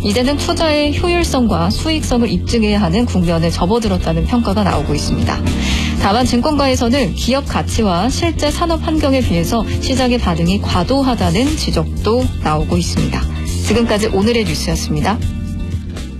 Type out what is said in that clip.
이제는 투자의 효율성과 수익성을 입증해야 하는 국면에 접어들었다는 평가가 나오고 있습니다. 다만 증권가에서는 기업 가치와 실제 산업 환경에 비해서 시장의 반응이 과도하다는 지적도 나오고 있습니다. 지금까지 오늘의 뉴스였습니다.